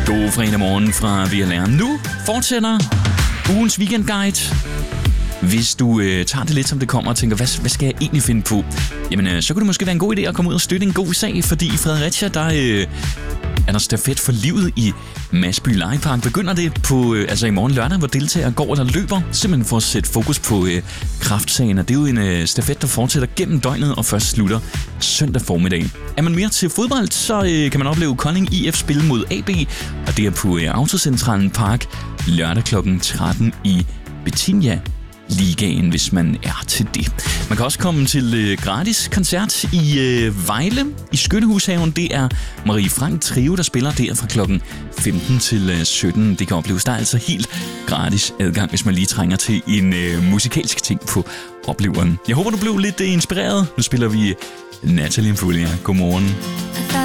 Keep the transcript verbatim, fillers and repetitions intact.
God fredag morgen fra V L R. Nu fortsætter ugens weekendguide. Hvis du øh, tager det lidt som det kommer og tænker, hvad, hvad skal jeg egentlig finde på? Jamen, øh, så kunne det måske være en god idé at komme ud og støtte en god sag, fordi i Fredericia, der øh, er der stafet for livet i Masby Legepark. Begynder det på, øh, altså i morgen lørdag, hvor deltagere går eller løber, simpelthen for at sætte fokus på øh, kræftsagen. Og det er jo en øh, stafet, der fortsætter gennem døgnet og først slutter søndag formiddag. Er man mere til fodbold, så øh, kan man opleve Kolding I F spille mod A B, og det er på øh, Autocentralen Park lørdag klokken tretten i Bettinia Ligaen, hvis man er til det. Man kan også komme til øh, gratis koncert i øh, Vejle i Skyttehushaven. Det er Marie Frank Trio, der spiller der fra klokken femten til øh, sytten. Det kan opleves. Der er altså helt gratis adgang, hvis man lige trænger til en øh, musikalsk ting på opleveren. Jeg håber, du blev lidt øh, inspireret. Nu spiller vi Natalie Imbruglia. Godmorgen.